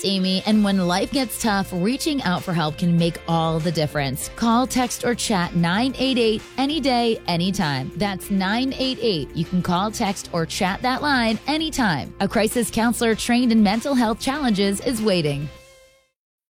Amy, and when life gets tough, reaching out for help can make all the difference. Call, text, or chat 988 any day, anytime. That's 988. You can call, text, or chat that line anytime. A crisis counselor trained in mental health challenges is waiting.